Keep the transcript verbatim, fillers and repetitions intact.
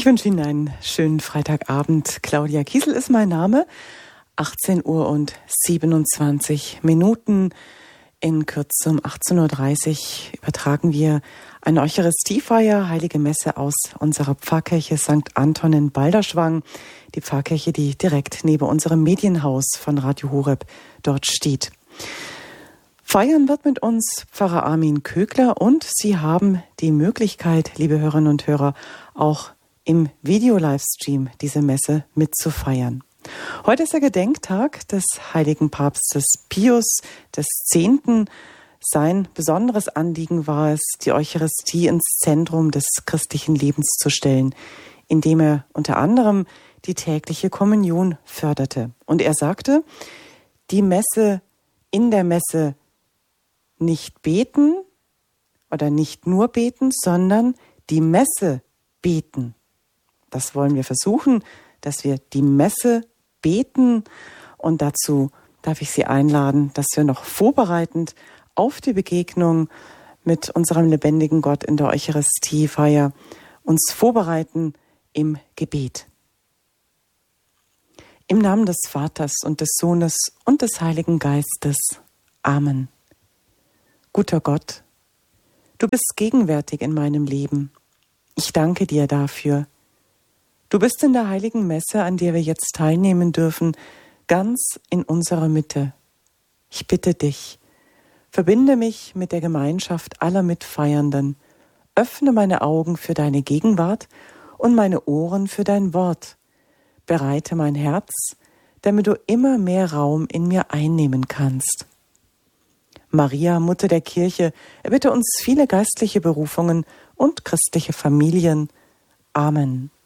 Ich wünsche Ihnen einen schönen Freitagabend. Claudia Kiesel ist mein Name. achtzehn Uhr und siebenundzwanzig Minuten. In Kürze um achtzehn Uhr dreißig übertragen wir eine Eucharistiefeier, Heilige Messe aus unserer Pfarrkirche Sankt Anton in Balderschwang. Die Pfarrkirche, die direkt neben unserem Medienhaus von Radio Horeb dort steht. Feiern wird mit uns Pfarrer Armin Kögler und Sie haben die Möglichkeit, liebe Hörerinnen und Hörer, auch im Video-Livestream diese Messe mitzufeiern. Heute ist der Gedenktag des heiligen Papstes Pius des Zehnten. Sein besonderes Anliegen war es, die Eucharistie ins Zentrum des christlichen Lebens zu stellen, indem er unter anderem die tägliche Kommunion förderte. Und er sagte, die Messe, in der Messe nicht beten oder nicht nur beten, sondern die Messe beten. Das wollen wir versuchen, dass wir die Messe beten. Und dazu darf ich Sie einladen, dass wir noch vorbereitend auf die Begegnung mit unserem lebendigen Gott in der Eucharistiefeier uns vorbereiten im Gebet. Im Namen des Vaters und des Sohnes und des Heiligen Geistes. Amen. Guter Gott, du bist gegenwärtig in meinem Leben. Ich danke dir dafür. Du bist in der heiligen Messe, an der wir jetzt teilnehmen dürfen, ganz in unserer Mitte. Ich bitte dich, verbinde mich mit der Gemeinschaft aller Mitfeiernden, öffne meine Augen für deine Gegenwart und meine Ohren für dein Wort. Bereite mein Herz, damit du immer mehr Raum in mir einnehmen kannst. Maria, Mutter der Kirche, erbitte uns viele geistliche Berufungen und christliche Familien. Amen.